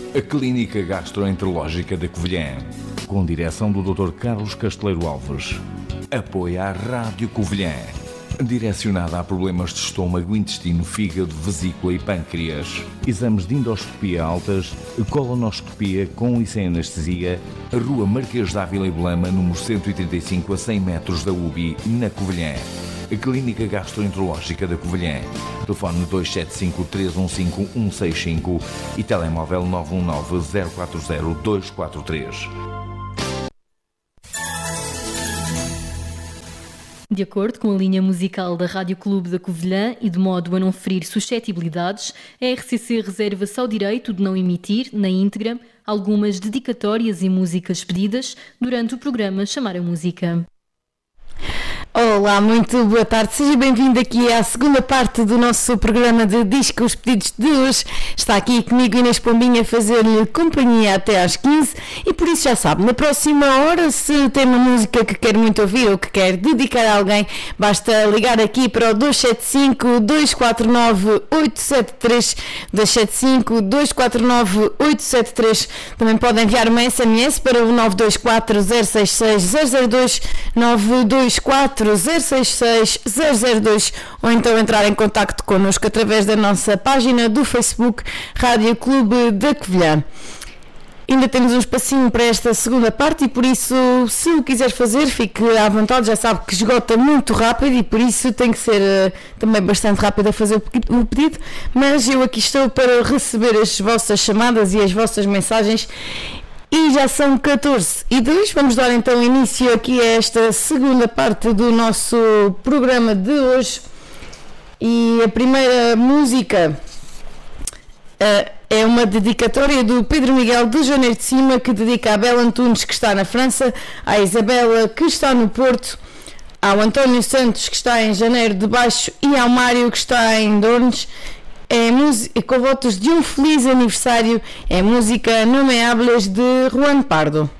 A Clínica Gastroenterológica da Covilhã, com direção do Dr. Carlos Casteleiro Alves. Apoia a Rádio Covilhã, direcionada a problemas de estômago, intestino, fígado, vesícula e pâncreas. Exames de endoscopia altas, colonoscopia com e sem anestesia. Rua Marquês de Ávila e Belema, número 135, a 100 metros da UBI, na Covilhã. A Clínica Gastroenterológica da Covilhã. Telefone 275-315-165 e telemóvel 919-040-243. De acordo com a linha musical da Rádio Clube da Covilhã e de modo a não ferir suscetibilidades, a RCC reserva-se ao direito de não emitir, na íntegra, algumas dedicatórias e músicas pedidas durante o programa Chamar a Música. Olá, muito boa tarde, seja bem-vindo aqui à segunda parte do nosso programa de Discos Pedidos de hoje. Está aqui comigo Inês Pombinha a fazer-lhe companhia até às 15 e por isso já sabe, na próxima hora, se tem uma música que quer muito ouvir ou que quer dedicar a alguém, basta ligar aqui para o 275-249-873, 275-249-873. Também pode enviar uma SMS para o 924-066-002, 924-066-002 ou então entrar em contacto connosco através da nossa página do Facebook Rádio Clube da Covilhã. Ainda temos um espacinho para esta segunda parte e por isso, se o quiser fazer, fique à vontade. Já sabe que esgota muito rápido e por isso tem que ser também bastante rápido a fazer o pedido, mas eu aqui estou para receber as vossas chamadas e as vossas mensagens. E já são 14h02, vamos dar então início aqui a esta segunda parte do nosso programa de hoje. E a primeira música é uma dedicatória do Pedro Miguel de Janeiro de Cima, que dedica a Bela Antunes, que está na França, à Isabela, que está no Porto, ao António Santos, que está em Janeiro de Baixo, e ao Mário, que está em Dornes. Com votos de um feliz aniversário, é música Não Me Hables de Juan Pardo.